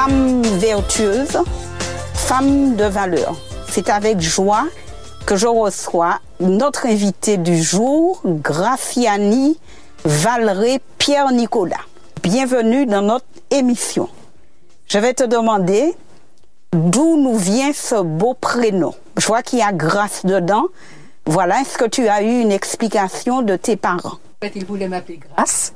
femme vertueuse, femme de valeur. C'est avec joie que je reçois notre invité du jour, Graciani Valeret Pierre-Nicolas. Bienvenue dans notre émission. Je vais te demander d'où nous vient ce beau prénom. Je vois qu'il y a Grâce dedans. Voilà, est-ce que tu as eu une explication de tes parents? En fait, ils voulaient m'appeler Grâce.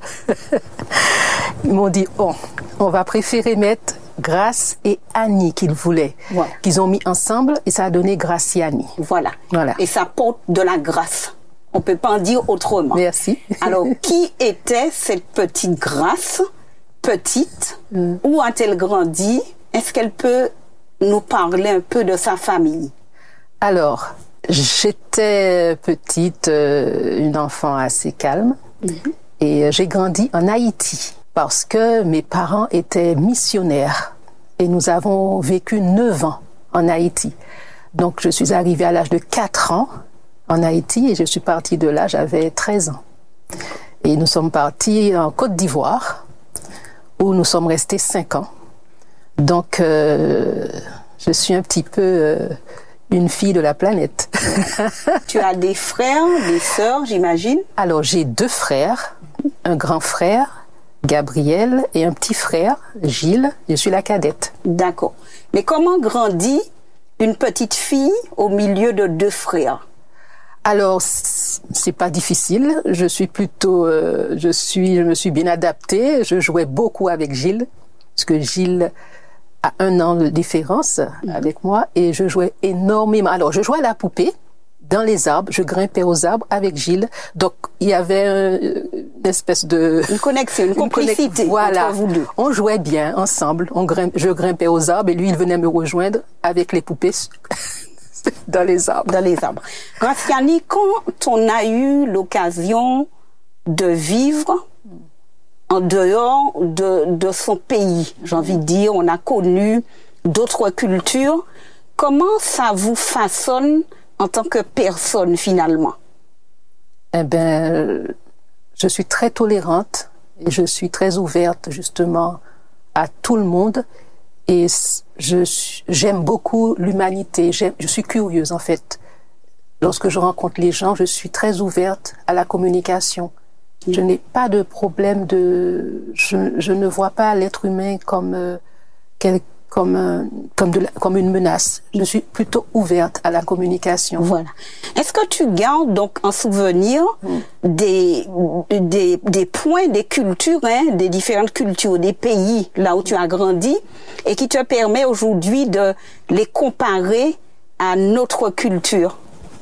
Ils m'ont dit, oh, on va préférer mettre Grâce et Annie qu'ils voulaient, voilà. Qu'ils ont mis ensemble et ça a donné Graciani. Voilà. Et ça porte de la grâce. On ne peut pas en dire autrement. Merci. Alors, qui était cette petite Grâce? Petite, où a-t-elle grandi? Est-ce qu'elle peut nous parler un peu de sa famille? Alors, j'étais petite, une enfant assez calme, et j'ai grandi en Haïti parce que mes parents étaient missionnaires et nous avons vécu 9 ans en Haïti. Donc, je suis arrivée à l'âge de 4 ans en Haïti et je suis partie de là, j'avais 13 ans. Et nous sommes partis en Côte d'Ivoire où nous sommes restés 5 ans. Donc, je suis un petit peu une fille de la planète. Tu as des frères, des sœurs, j'imagine? Alors, j'ai 2 frères, un grand frère, Gabriel, et un petit frère, Gilles. Je suis la cadette. D'accord. Mais comment grandit une petite fille au milieu de 2 frères? Alors, c'est pas difficile. Je suis plutôt, je me suis bien adaptée. Je jouais beaucoup avec Gilles, parce que Gilles a 1 an de différence avec moi, et je jouais énormément. Alors, je jouais à la poupée dans les arbres, je grimpais aux arbres avec Gilles. Donc, il y avait une espèce de... Une connexion, une complicité voilà. Entre vous deux. On jouait bien ensemble. Je grimpais aux arbres et lui, il venait me rejoindre avec les poupées dans les arbres. Dans les arbres. Graciani, quand on a eu l'occasion de vivre en dehors de son pays, j'ai envie de dire, on a connu d'autres cultures, comment ça vous façonne en tant que personne finalement? Eh bien, je suis très tolérante et je suis très ouverte justement à tout le monde et j'aime beaucoup l'humanité, je suis curieuse en fait. Lorsque je rencontre les gens, je suis très ouverte à la communication. Je n'ai pas de problème je ne vois pas l'être humain comme une menace. Je suis plutôt ouverte à la communication. Voilà. Est-ce que tu gardes donc en souvenir des points, des cultures, des différentes cultures, des pays là où tu as grandi et qui te permet aujourd'hui de les comparer à notre culture?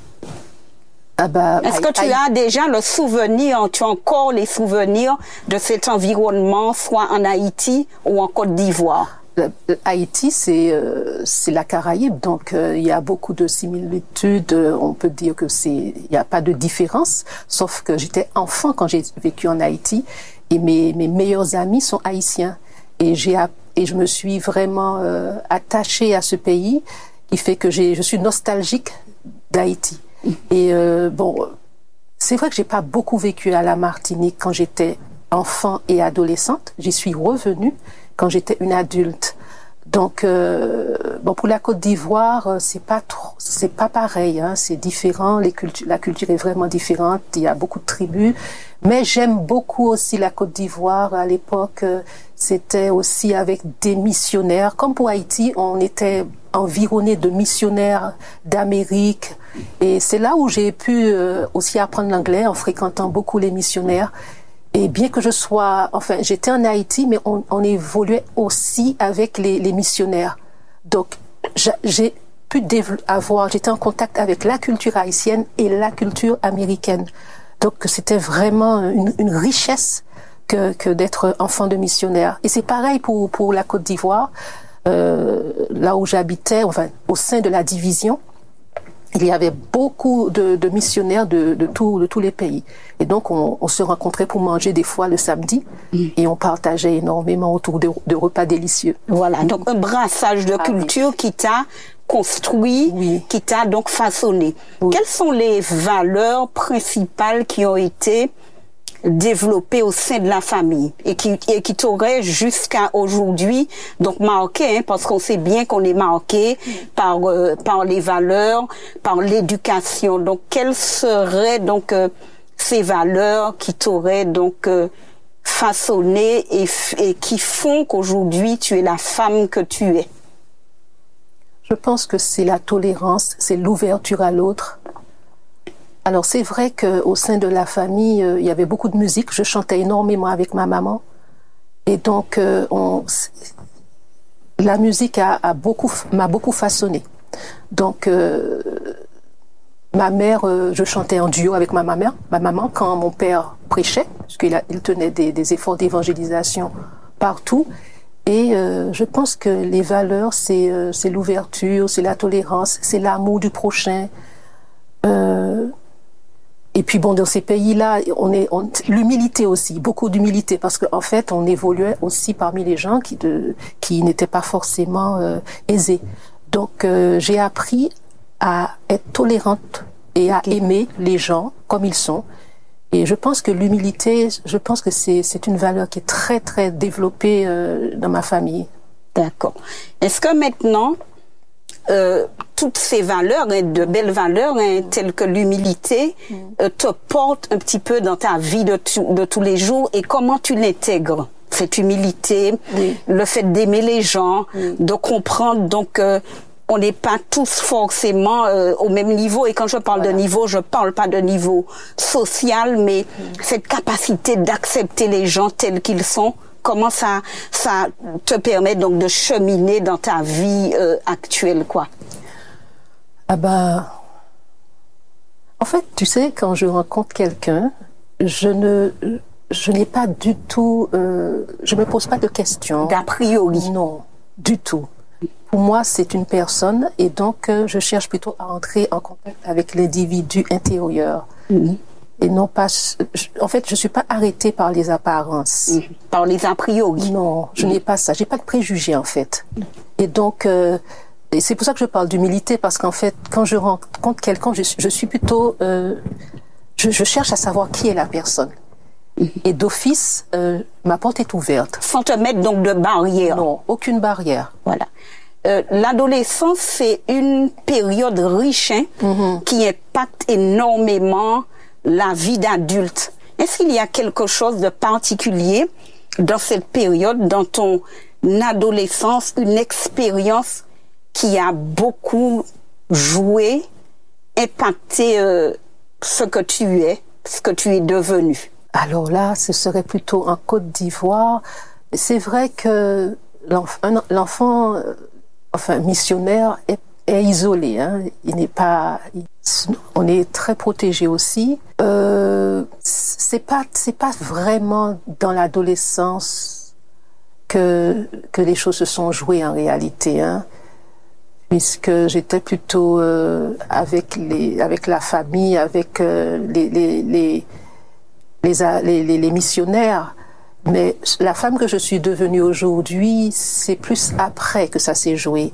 Est-ce que tu as déjà le souvenir, tu as encore les souvenirs de cet environnement, soit en Haïti ou en Côte d'Ivoire? Haïti, c'est la Caraïbe, donc il y a beaucoup de similitudes. On peut dire que il n'y a pas de différence, sauf que j'étais enfant quand j'ai vécu en Haïti et mes meilleurs amis sont haïtiens et je me suis vraiment attachée à ce pays, qui fait que je suis nostalgique d'Haïti. Et bon, c'est vrai que j'ai pas beaucoup vécu à la Martinique quand j'étais enfant et adolescente. J'y suis revenue quand j'étais une adulte. Donc, bon, pour la Côte d'Ivoire, c'est pas pareil, hein, c'est différent. La culture est vraiment différente. Il y a beaucoup de tribus, mais j'aime beaucoup aussi la Côte d'Ivoire. À l'époque, c'était aussi avec des missionnaires. Comme pour Haïti, on était environné de missionnaires d'Amérique, et c'est là où j'ai pu aussi apprendre l'anglais en fréquentant beaucoup les missionnaires. Et bien que j'étais en Haïti, mais on évoluait aussi avec les missionnaires. Donc, j'ai pu j'étais en contact avec la culture haïtienne et la culture américaine. Donc, c'était vraiment une richesse que d'être enfant de missionnaire. Et c'est pareil pour la Côte d'Ivoire, là où j'habitais, enfin, au sein de la division. Il y avait beaucoup de missionnaires de tous les pays. Et donc, on se rencontrait pour manger des fois le samedi et on partageait énormément autour de repas délicieux. Voilà, donc un brassage de culture qui t'a construit, qui t'a donc façonné. Quelles sont les valeurs principales qui ont été développé au sein de la famille et qui t'aurait jusqu'à aujourd'hui donc marqué, hein, parce qu'on sait bien qu'on est marqué par les valeurs, par l'éducation. Donc, quelles seraient donc ces valeurs qui t'auraient donc façonné et qui font qu'aujourd'hui tu es la femme que tu es? Je pense que c'est la tolérance, c'est l'ouverture à l'autre. Alors c'est vrai qu'au sein de la famille, il y avait beaucoup de musique. Je chantais énormément avec ma maman. Et donc, la musique m'a beaucoup façonné. Donc, ma mère, je chantais en duo avec ma maman quand mon père prêchait, parce qu'il tenait des efforts d'évangélisation partout. Et je pense que les valeurs, c'est l'ouverture, c'est la tolérance, c'est l'amour du prochain. Et puis bon, dans ces pays-là, l'humilité aussi, beaucoup d'humilité, parce qu'en fait, on évoluait aussi parmi les gens qui n'étaient pas forcément aisés. Donc, j'ai appris à être tolérante et à aimer les gens comme ils sont. Et je pense que l'humilité, c'est une valeur qui est très, très développée dans ma famille. D'accord. Est-ce que maintenant, toutes ces valeurs, de belles valeurs, telles que l'humilité, te portent un petit peu dans ta vie de tous les jours, et comment tu l'intègres, cette humilité, le fait d'aimer les gens, de comprendre donc on n'est pas tous forcément au même niveau, et quand je parle de niveau, je parle pas de niveau social, mais cette capacité d'accepter les gens tels qu'ils sont. Comment ça te permet donc de cheminer dans ta vie actuelle, quoi? Ah ben, en fait, tu sais, quand je rencontre quelqu'un, je n'ai pas du tout, je me pose pas de questions. D'a priori. Non, du tout. Pour moi, c'est une personne, et donc je cherche plutôt à entrer en contact avec l'individu intérieur. Et non pas, en fait, je suis pas arrêtée par les apparences. Par les a priori. Non, je n'ai pas ça. J'ai pas de préjugés, en fait. Et donc, et c'est pour ça que je parle d'humilité, parce qu'en fait, quand je rencontre quelqu'un, je suis plutôt, je cherche à savoir qui est la personne. Et d'office, ma porte est ouverte. Sans te mettre donc de barrière. Non, aucune barrière. Voilà. L'adolescence, c'est une période riche, qui impacte énormément la vie d'adulte. Est-ce qu'il y a quelque chose de particulier dans cette période, dans ton adolescence, une expérience qui a beaucoup joué, impacté ce que tu es, ce que tu es devenu? Alors là, ce serait plutôt en Côte d'Ivoire. C'est vrai que l'enfant, missionnaire est isolé, hein. Il n'est pas, on est très protégé aussi. C'est pas vraiment dans l'adolescence que les choses se sont jouées en réalité, hein. Puisque j'étais plutôt avec la famille, avec les missionnaires. Mais la femme que je suis devenue aujourd'hui, c'est plus après que ça s'est joué.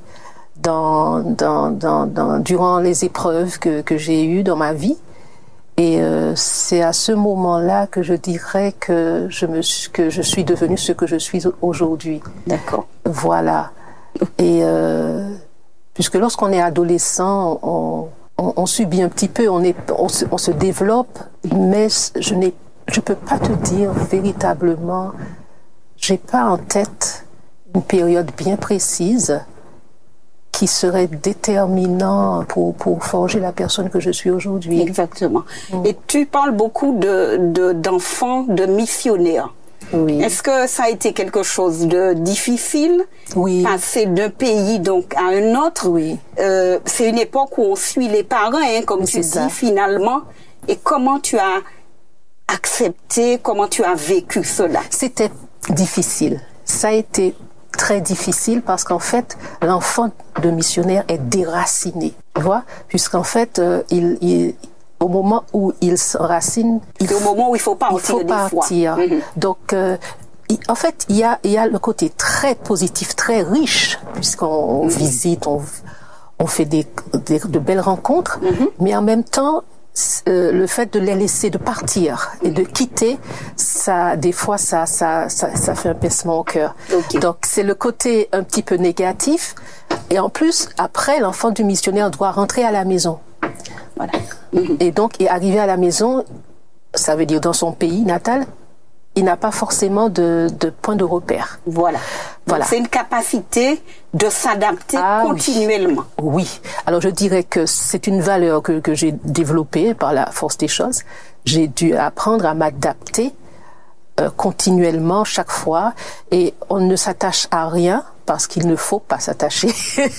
Durant les épreuves que j'ai eues dans ma vie. Et c'est à ce moment-là que je dirais que je suis devenue ce que je suis aujourd'hui. D'accord. Voilà. Et puisque lorsqu'on est adolescent, on subit un petit peu, on se développe, mais je peux pas te dire véritablement, j'ai pas en tête une période bien précise qui serait déterminant pour forger la personne que je suis aujourd'hui. Exactement. Et tu parles beaucoup d'enfants, de missionnaires. Oui. Est-ce que ça a été quelque chose de difficile? Oui. Passer d'un pays donc à un autre? Oui. C'est une époque où on suit les parents, hein, comme tu dis, finalement. Et comment tu as accepté, comment tu as vécu cela? C'était difficile. Ça a été très difficile parce qu'en fait, l'enfant de missionnaire est déraciné, tu vois, puisqu'en fait, au moment où il s'enracine, c'est au moment où il faut partir. Donc, en fait, il y a le côté très positif, très riche, puisqu'on visite, on fait de belles rencontres, mais en même temps, le fait de les laisser, de partir et de quitter, ça, des fois, ça fait un pincement au cœur. Okay. Donc, c'est le côté un petit peu négatif. Et en plus, après, l'enfant du missionnaire doit rentrer à la maison. Voilà. Et donc, et arriver à la maison, ça veut dire dans son pays natal, il n'a pas forcément de point de repère. Voilà. Voilà. C'est une capacité de s'adapter continuellement. Oui. Alors, je dirais que c'est une valeur que j'ai développée par la force des choses. J'ai dû apprendre à m'adapter continuellement, chaque fois. Et on ne s'attache à rien parce qu'il ne faut pas s'attacher.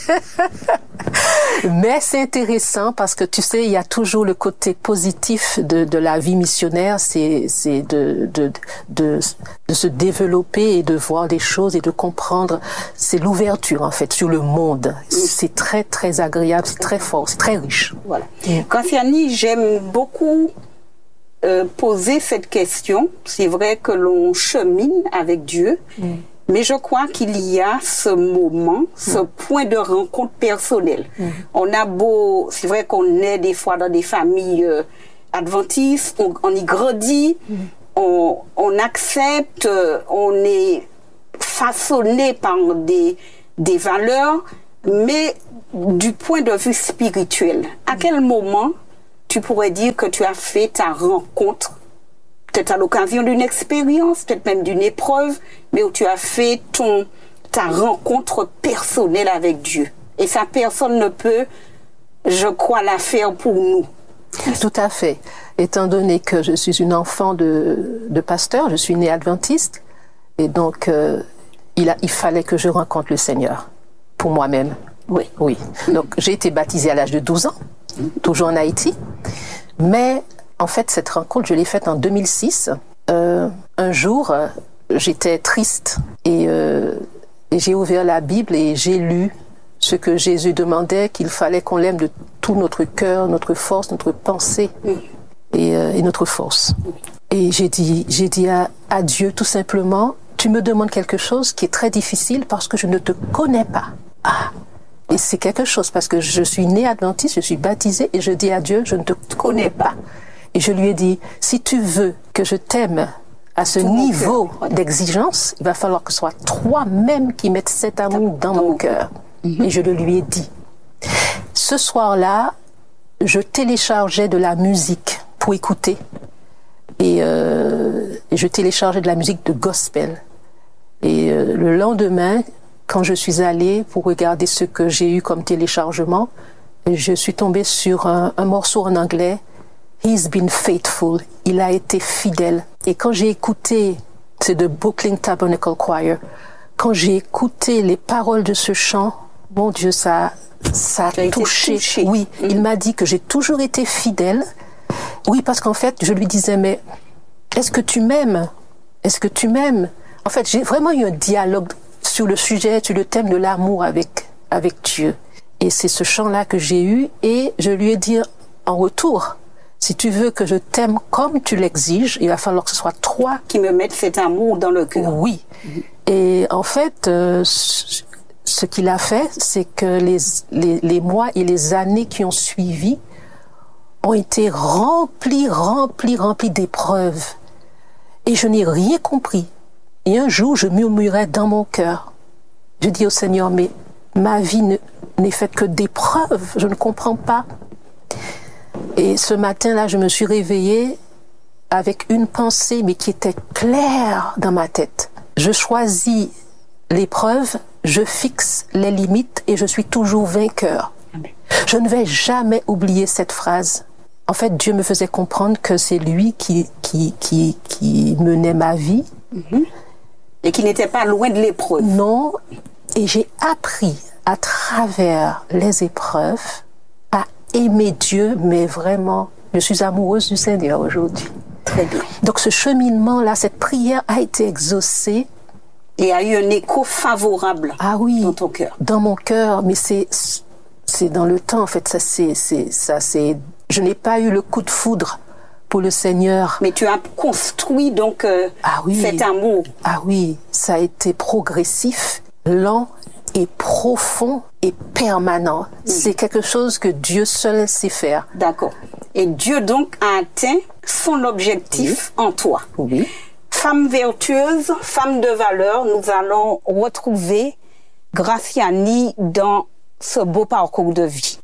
Mais c'est intéressant parce que tu sais, il y a toujours le côté positif de la vie missionnaire, c'est de se développer et de voir des choses et de comprendre. C'est l'ouverture en fait sur le monde. C'est très très agréable, c'est très fort, c'est très riche. Voilà. Graciani, j'aime beaucoup poser cette question. C'est vrai que l'on chemine avec Dieu. Mais je crois qu'il y a ce moment, ce point de rencontre personnelle. On a beau, c'est vrai qu'on est des fois dans des familles adventistes, on y grandit, on accepte, on est façonné par des valeurs, mais du point de vue spirituel, à quel moment tu pourrais dire que tu as fait ta rencontre, peut-être à l'occasion d'une expérience, peut-être même d'une épreuve, mais où tu as fait ta rencontre personnelle avec Dieu. Et ça, personne ne peut, je crois, la faire pour nous. Tout à fait. Étant donné que je suis une enfant de pasteur, je suis née adventiste, et donc il fallait que je rencontre le Seigneur pour moi-même. Oui. Oui. Donc j'ai été baptisée à l'âge de 12 ans, toujours en Haïti, mais en fait, cette rencontre, je l'ai faite en 2006. Un jour, j'étais triste et j'ai ouvert la Bible et j'ai lu ce que Jésus demandait, qu'il fallait qu'on l'aime de tout notre cœur, notre force, notre pensée et notre force. Et j'ai dit à Dieu tout simplement, tu me demandes quelque chose qui est très difficile parce que je ne te connais pas. Ah. Et c'est quelque chose parce que je suis née adventiste, je suis baptisée et je dis à Dieu, je ne te connais pas. Et je lui ai dit, si tu veux que je t'aime à ce niveau d'exigence, il va falloir que ce soit toi-même qui mettes cet amour dans mon cœur. Et je le lui ai dit. Ce soir-là, je téléchargeais de la musique pour écouter. Et je téléchargeais de la musique de gospel. Et le lendemain, quand je suis allée pour regarder ce que j'ai eu comme téléchargement, je suis tombée sur un morceau en anglais, He's been faithful. Il a été fidèle. Et quand j'ai écouté, c'est de Brooklyn Tabernacle Choir, quand j'ai écouté les paroles de ce chant, mon Dieu, ça a touché. Oui, il m'a dit que j'ai toujours été fidèle. Oui, parce qu'en fait, je lui disais, mais est-ce que tu m'aimes? Est-ce que tu m'aimes? En fait, j'ai vraiment eu un dialogue sur le sujet, sur le thème de l'amour avec Dieu. Et c'est ce chant-là que j'ai eu et je lui ai dit en retour, si tu veux que je t'aime comme tu l'exiges, il va falloir que ce soit toi qui me mette cet amour dans le cœur. Oui. Et en fait, ce qu'il a fait, c'est que les mois et les années qui ont suivi ont été remplis d'épreuves. Et je n'ai rien compris. Et un jour, je murmurais dans mon cœur. Je dis au Seigneur, mais ma vie n'est faite que d'épreuves. Je ne comprends pas. Et ce matin-là, je me suis réveillée avec une pensée, mais qui était claire dans ma tête. Je choisis l'épreuve, je fixe les limites et je suis toujours vainqueur. Amen. Je ne vais jamais oublier cette phrase. En fait, Dieu me faisait comprendre que c'est lui qui menait ma vie. Et qui n'était pas loin de l'épreuve. Non. Et j'ai appris à travers les épreuves à aimer Dieu, mais vraiment, je suis amoureuse du Seigneur aujourd'hui. Très bien. Donc ce cheminement-là, cette prière a été exaucée. Et a eu un écho favorable dans ton cœur. Dans mon cœur, mais c'est dans le temps, en fait. Je n'ai pas eu le coup de foudre pour le Seigneur. Mais tu as construit donc cet amour. Ah oui, ça a été progressif, lent et profond et permanent. C'est quelque chose que Dieu seul sait faire. D'accord. Et Dieu donc a atteint son objectif en toi. Oui. Femme vertueuse, femme de valeur, nous allons retrouver Graciani dans ce beau parcours de vie.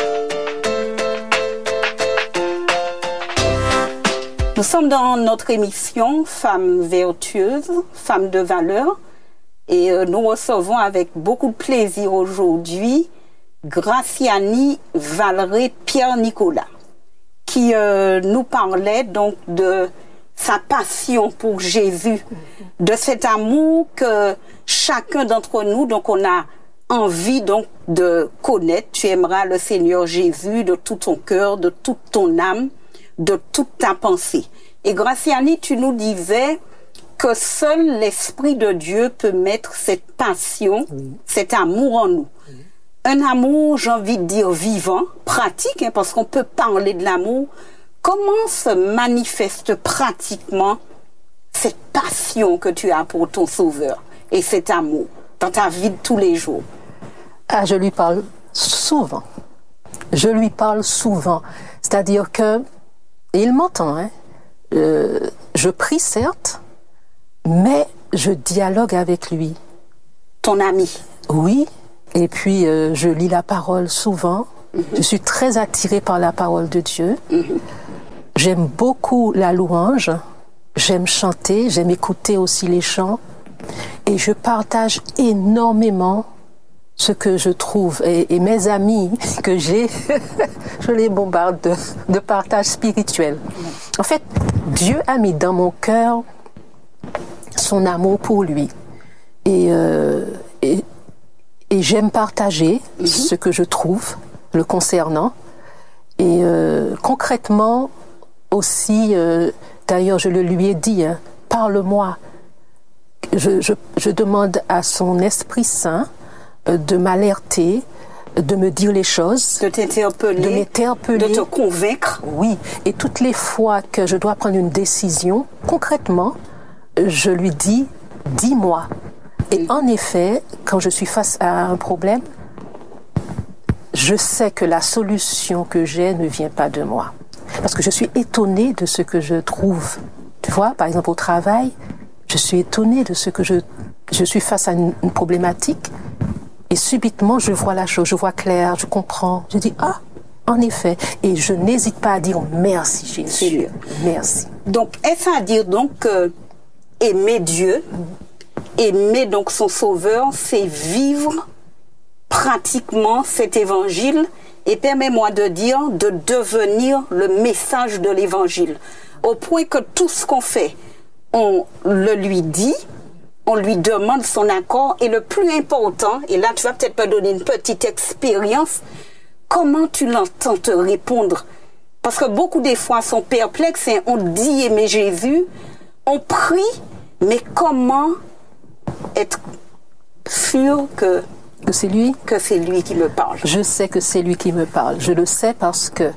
Nous sommes dans notre émission Femme vertueuse, femme de valeur, et nous recevons avec beaucoup de plaisir aujourd'hui Graciani Valeret Pierre-Nicolas, qui nous parlait donc de sa passion pour Jésus, de cet amour que chacun d'entre nous, donc on a envie donc de connaître. Tu aimeras le Seigneur Jésus de tout ton cœur, de toute ton âme, de toute ta pensée. Et Graciani, tu nous disais que seul l'Esprit de Dieu peut mettre cette passion, cet amour en nous. Un amour, j'ai envie de dire, vivant, pratique, hein, parce qu'on peut parler de l'amour. Comment se manifeste pratiquement cette passion que tu as pour ton Sauveur et cet amour dans ta vie de tous les jours? Ah, je lui parle souvent. Je lui parle souvent. C'est-à-dire que, et il m'entend, hein, je prie certes, mais je dialogue avec lui. Ton ami? Oui, et puis je lis la parole souvent. Je suis très attirée par la parole de Dieu. J'aime beaucoup la louange, j'aime chanter, j'aime écouter aussi les chants. Et je partage énormément ce que je trouve. Et mes amis que j'ai, je les bombarde de partage spirituel. En fait, Dieu a mis dans mon cœur son amour pour lui. Et j'aime partager ce que je trouve le concernant. Et concrètement aussi, d'ailleurs je le lui ai dit, hein, parle-moi. Je demande à son Esprit Saint de m'alerter, de me dire les choses, de t'interpeller, de te convaincre. Oui, et toutes les fois que je dois prendre une décision, concrètement, je lui dis, dis-moi. Et en effet, quand je suis face à un problème, je sais que la solution que j'ai ne vient pas de moi. Parce que je suis étonnée de ce que je trouve. Tu vois, par exemple au travail, je suis étonnée de ce que je suis face à une problématique et subitement je vois la chose, je vois clair, je comprends. Je dis, ah, en effet. Et je n'hésite pas à dire merci Jésus. Merci. Donc, est-ce à dire donc aimer Dieu, aimer donc son Sauveur, c'est vivre pratiquement cet évangile, et permets-moi de dire, de devenir le message de l'évangile, au point que tout ce qu'on fait, on le lui dit, on lui demande son accord, et le plus important, et là tu vas peut-être me donner une petite expérience, comment tu l'entends te répondre? Parce que beaucoup des fois sont perplexes, et on dit aimer Jésus, on prie, mais comment être sûr que c'est lui qui me parle? Je sais que c'est lui qui me parle. Je le sais parce que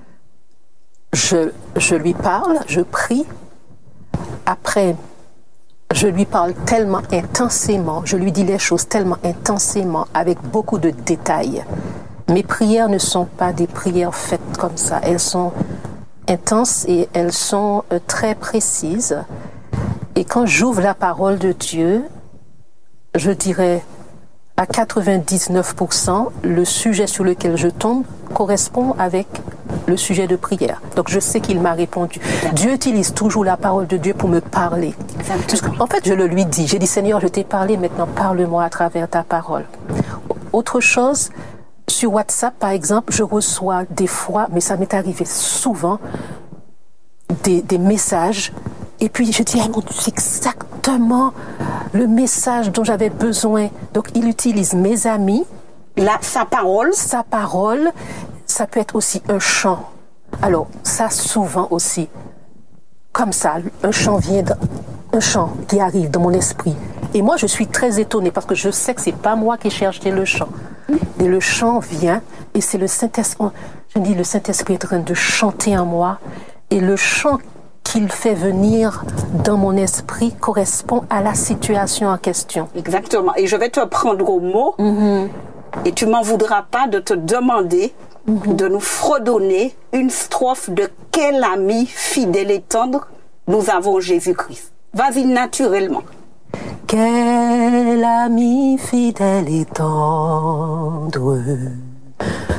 je lui parle, je prie. Après, je lui parle tellement intensément, je lui dis les choses tellement intensément, avec beaucoup de détails. Mes prières ne sont pas des prières faites comme ça. Elles sont intenses et elles sont très précises. Et quand j'ouvre la parole de Dieu, je dirais à 99%, le sujet sur lequel je tombe correspond avec le sujet de prière. Donc je sais qu'il m'a répondu. Dieu utilise toujours la parole de Dieu pour me parler. En fait, je le lui dis. J'ai dit, Seigneur, je t'ai parlé, maintenant parle-moi à travers ta parole. Autre chose, sur WhatsApp, par exemple, je reçois des fois, mais ça m'est arrivé souvent, des messages. Et puis je dis, mon Dieu, c'est exactement le message dont j'avais besoin. Donc il utilise mes amis. Sa parole. Sa parole. Ça peut être aussi un chant. Alors ça souvent aussi. Comme ça, un chant qui arrive dans mon esprit. Et moi je suis très étonnée parce que je sais que c'est pas moi qui ai cherché le chant. Et le chant vient et c'est le Saint-Esprit. Je dis, le Saint-Esprit est en train de chanter en moi. Et le chant qu'il fait venir dans mon esprit correspond à la situation en question. Exactement. Et je vais te prendre au mot. Et tu m'en voudras pas de te demander de nous fredonner une strophe de quel ami fidèle et tendre nous avons Jésus-Christ. Vas-y naturellement. Quel ami fidèle et tendre